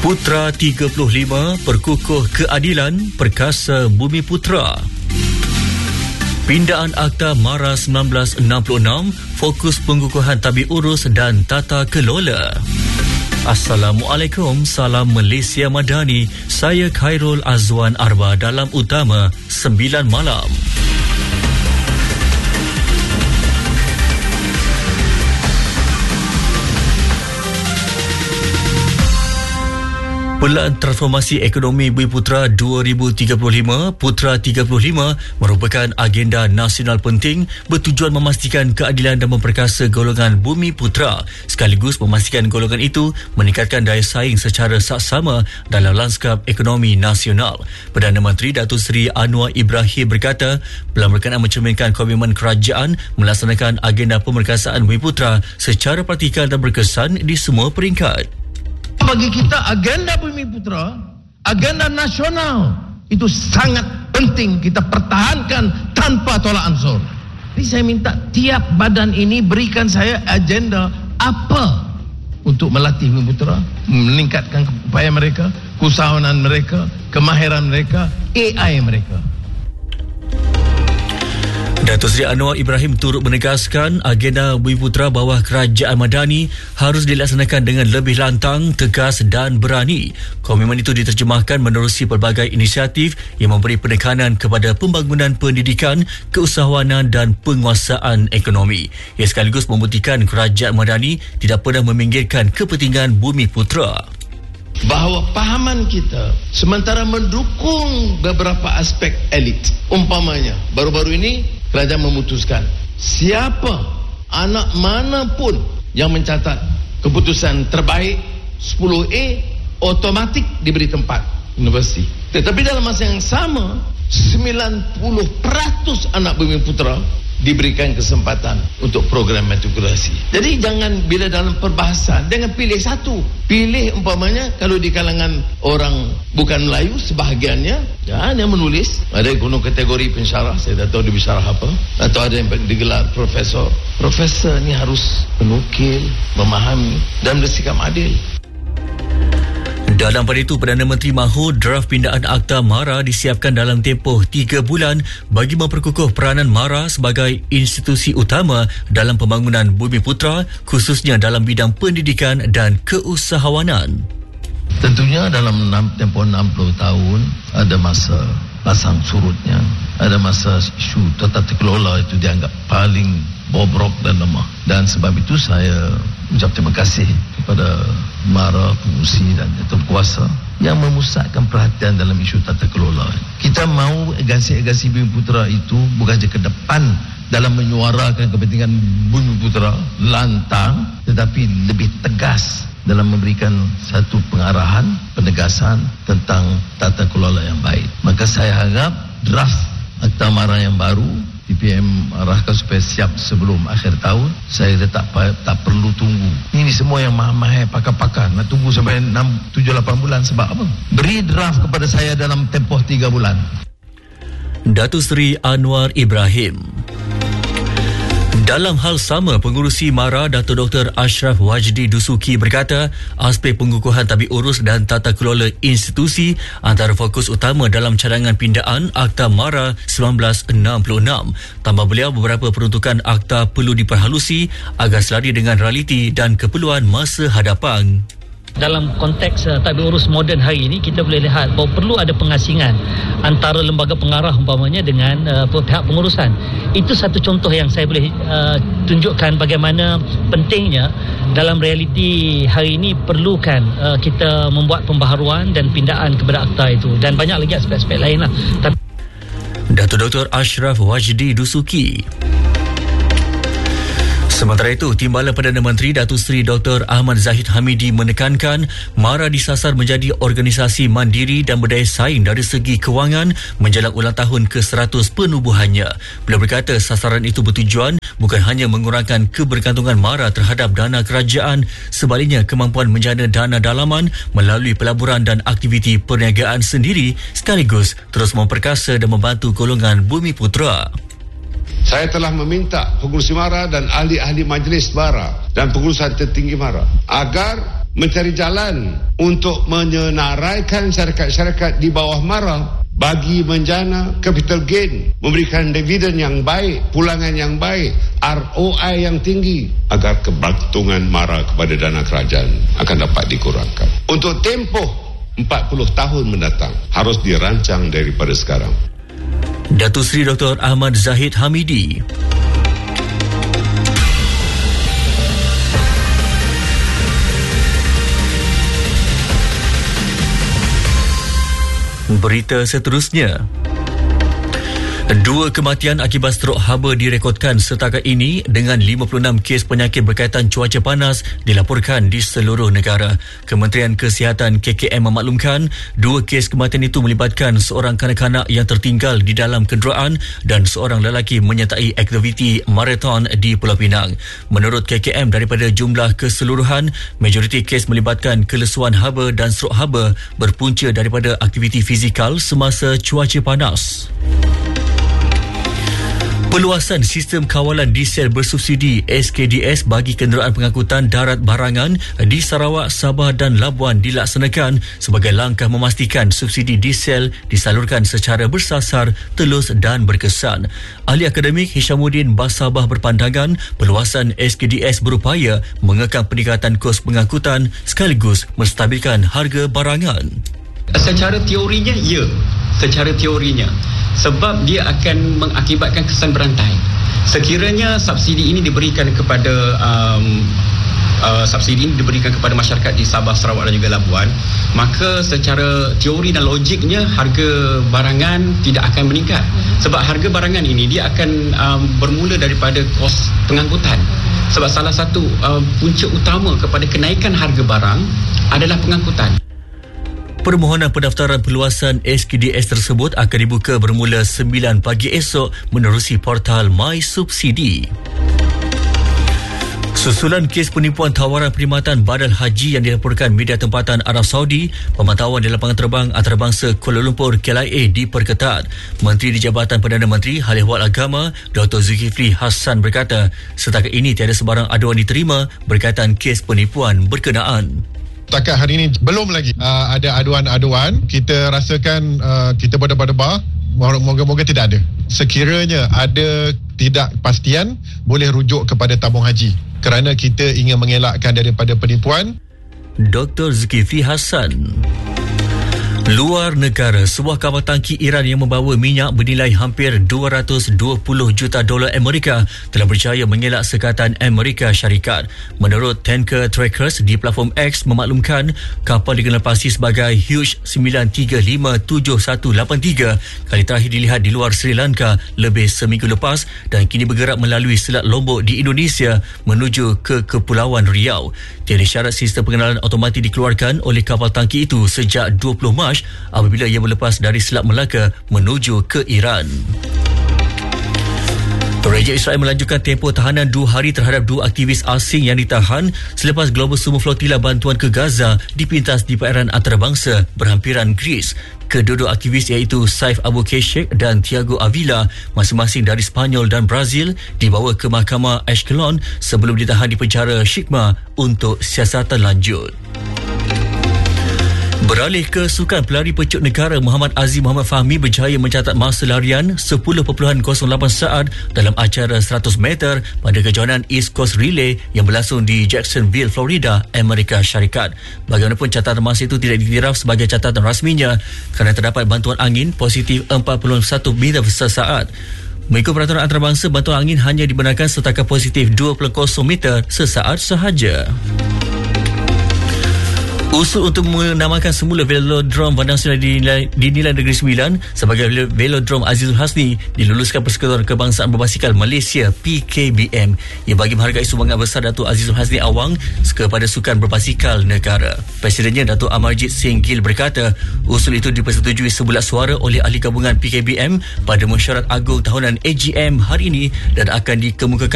Putra 35 perkukuh keadilan perkasa Bumi Putra. Pindaan Akta MARA 1966, fokus pengukuhan tabik urus dan tata kelola. Assalamualaikum, salam Malaysia Madani. Saya Khairul Azwan Arba dalam Utama 9 Malam. Pelan Transformasi Ekonomi Bumi Putra 2035, Putra 35 merupakan agenda nasional penting bertujuan memastikan keadilan dan memperkasa golongan Bumi Putra, sekaligus memastikan golongan itu meningkatkan daya saing secara saksama dalam lanskap ekonomi nasional. Perdana Menteri Datuk Seri Anwar Ibrahim berkata, pelan berkenaan mencerminkan komitmen kerajaan melaksanakan agenda pemerkasaan Bumi Putra secara praktikal dan berkesan di semua peringkat. Bagi kita agenda Bumi Putra, agenda nasional itu sangat penting kita pertahankan tanpa tolak ansur. Jadi saya minta tiap badan ini berikan saya agenda apa untuk melatih Bumi Putra, meningkatkan upaya mereka, keusahawanan mereka, kemahiran mereka, AI mereka. Datuk Seri Anwar Ibrahim turut menegaskan agenda Bumi Putra bawah Kerajaan Madani harus dilaksanakan dengan lebih lantang, tegas dan berani. Komitmen itu diterjemahkan menerusi pelbagai inisiatif yang memberi penekanan kepada pembangunan pendidikan, keusahawanan dan penguasaan ekonomi. Ia sekaligus membuktikan Kerajaan Madani tidak pernah meminggirkan kepentingan Bumi Putra. Bahawa pahaman kita sementara mendukung beberapa aspek elit. Umpamanya, baru-baru ini kerajaan memutuskan siapa anak mana pun yang mencatat keputusan terbaik 10A automatik diberi tempat universiti. Tetapi dalam masa yang sama 90% anak Bumi Putra diberikan kesempatan untuk program matrikulasi. Jadi jangan bila dalam perbahasan, jangan pilih satu. Pilih umpamanya kalau di kalangan orang bukan Melayu sebahagiannya, yang menulis, ada gunung kategori pensyarah, saya tak tahu dia bersyarah apa, atau ada yang digelar profesor. Profesor ni harus menukil, memahami dan bersikap adil. Dalam pada itu, Perdana Menteri mahu draft pindaan Akta MARA disiapkan dalam tempoh 3 bulan bagi memperkukuh peranan MARA sebagai institusi utama dalam pembangunan Bumi Putra, khususnya dalam bidang pendidikan dan keusahawanan. Tentunya dalam tempoh 60 tahun ada masa pasang surutnya, ada masa isu tata kelola itu dianggap paling bobrok dan lemah. Dan sebab itu saya ucap terima kasih kepada MARA, pengurusi dan kuasa yang memusatkan perhatian dalam isu tata kelola. Kita mahu agensi-agensi Bumi Putra itu bukan saja ke depan dalam menyuarakan kepentingan Bumi Putra lantang, tetapi lebih tegas dalam memberikan satu pengarahan, penegasan tentang tata kelola yang baik. Maka saya harap draft Akta MARA yang baru DPM arahkan supaya siap sebelum akhir tahun. Saya tak perlu tunggu. Ini semua yang mahal-mahal pakar-pakar nak tunggu sampai 6-7-8 bulan sebab apa? Beri draft kepada saya dalam tempoh 3 bulan. Datuk Seri Anwar Ibrahim. Dalam hal sama, pengurusi MARA Datuk Dr. Ashraf Wajdi Dusuki berkata, aspek pengukuhan tabik urus dan tata kelola institusi antara fokus utama dalam cadangan pindaan Akta MARA 1966. Tambah beliau, beberapa peruntukan akta perlu diperhalusi agar selari dengan realiti dan keperluan masa hadapan. Dalam konteks tabik urus moden hari ini, kita boleh lihat bahawa perlu ada pengasingan antara lembaga pengarah umpamanya dengan pihak pengurusan. Itu satu contoh yang saya boleh tunjukkan bagaimana pentingnya dalam realiti hari ini perlukan kita membuat pembaharuan dan pindaan kepada akta itu, dan banyak lagi aspek-aspek lain lah. Datuk Dr. Ashraf Wajdi Dusuki. Sementara itu, Timbalan Perdana Menteri Datuk Seri Dr. Ahmad Zahid Hamidi menekankan MARA disasar menjadi organisasi mandiri dan berdaya saing dari segi kewangan menjelang ulang tahun ke-100 penubuhannya. Beliau berkata sasaran itu bertujuan bukan hanya mengurangkan kebergantungan MARA terhadap dana kerajaan, sebaliknya kemampuan menjana dana dalaman melalui pelaburan dan aktiviti perniagaan sendiri, sekaligus terus memperkasa dan membantu golongan Bumi Putra. Saya telah meminta pengurusi MARA dan ahli-ahli majlis MARA dan pengurusan tertinggi MARA agar mencari jalan untuk menyenaraikan syarikat-syarikat di bawah MARA bagi menjana capital gain, memberikan dividen yang baik, pulangan yang baik, ROI yang tinggi, agar kebergantungan MARA kepada dana kerajaan akan dapat dikurangkan. Untuk tempoh 40 tahun mendatang harus dirancang daripada sekarang. Datuk Seri Dr. Ahmad Zahid Hamidi. Berita seterusnya. 2 kematian akibat strok haba direkodkan setakat ini dengan 56 kes penyakit berkaitan cuaca panas dilaporkan di seluruh negara. Kementerian Kesihatan KKM memaklumkan 2 kes kematian itu melibatkan seorang kanak-kanak yang tertinggal di dalam kenderaan dan seorang lelaki menyertai aktiviti marathon di Pulau Pinang. Menurut KKM, daripada jumlah keseluruhan, majoriti kes melibatkan kelesuan haba dan strok haba berpunca daripada aktiviti fizikal semasa cuaca panas. Perluasan sistem kawalan diesel bersubsidi SKDS bagi kenderaan pengangkutan darat barangan di Sarawak, Sabah dan Labuan dilaksanakan sebagai langkah memastikan subsidi diesel disalurkan secara bersasar, telus dan berkesan. Ahli akademik Hishamuddin Basabah berpandangan perluasan SKDS berupaya mengekang peningkatan kos pengangkutan sekaligus menstabilkan harga barangan. Secara teorinya, ya. Secara teorinya. Sebab dia akan mengakibatkan kesan berantai. Sekiranya subsidi ini diberikan kepada masyarakat di Sabah, Sarawak dan juga Labuan, maka secara teori dan logiknya harga barangan tidak akan meningkat. Sebab harga barangan ini dia akan bermula daripada kos pengangkutan. Sebab salah satu punca utama kepada kenaikan harga barang adalah pengangkutan. Permohonan pendaftaran perluasan SKDS tersebut akan dibuka bermula 9 pagi esok menerusi portal My Subsidi. Susulan kes penipuan tawaran perkhidmatan badal haji yang dilaporkan media tempatan Arab Saudi, pemantauan di lapangan terbang antarabangsa Kuala Lumpur KLIA diperketat. Menteri di Jabatan Perdana Menteri Hal Ehwal Agama Dr. Zulkifli Hassan berkata, setakat ini tiada sebarang aduan diterima berkaitan kes penipuan berkenaan. Setakat hari ini belum lagi ada aduan-aduan. Kita rasakan kita berdebar-debar, moga-moga tidak ada. Sekiranya ada tidakpastian, boleh rujuk kepada tabung haji kerana kita ingin mengelakkan daripada penipuan. Dr. Zulkifli Hassan. Luar negara, sebuah kapal tangki Iran yang membawa minyak bernilai hampir $220 juta Amerika telah berjaya mengelak sekatan Amerika Syarikat. Menurut Tanker Trackers di platform X memaklumkan, kapal dikenal pasti sebagai Hughes 935183 kali terakhir dilihat di luar Sri Lanka lebih seminggu lepas dan kini bergerak melalui Selat Lombok di Indonesia menuju ke Kepulauan Riau. Tiada syarat sistem pengenalan automatik dikeluarkan oleh kapal tangki itu sejak 20 Mac apabila ia berlepas dari Selat Melaka menuju ke Iran. Raja Israel melanjutkan tempoh tahanan 2 hari terhadap 2 aktivis asing yang ditahan selepas Global Sumo Flotilla bantuan ke Gaza dipintas di perairan antarabangsa berhampiran Greece. Kedua-dua aktivis iaitu Saif Abu Keshek dan Tiago Avila, masing-masing dari Spanyol dan Brazil, dibawa ke Mahkamah Ashkelon sebelum ditahan di penjara Shikma untuk siasatan lanjut. Beralih ke sukan, pelari pecut negara Muhammad Aziz Muhammad Fahmi berjaya mencatat masa larian 10.08 saat dalam acara 100 meter pada kejohanan East Coast Relay yang berlangsung di Jacksonville, Florida, Amerika Syarikat. Bagaimanapun catatan masa itu tidak diiktiraf sebagai catatan rasminya kerana terdapat bantuan angin positif 41 meter sesaat. Mengikut peraturan antarabangsa, bantuan angin hanya dibenarkan setakat positif 20 meter sesaat sahaja. Usul untuk menamakan semula Velodrome Bandar Nasional dinilai Negeri Sembilan sebagai Velodrome Azizul Hasni diluluskan Persekutuan Kebangsaan Berbasikal Malaysia PKBM. Ia bagi menghargai sumbangan besar Datuk Azizul Hasni Awang kepada sukan berbasikal negara. Presidennya Datuk Amarjit Singh Gill berkata, usul itu dipersetujui sebulat suara oleh ahli gabungan PKBM pada mesyuarat agung tahunan AGM hari ini dan akan dikemukakan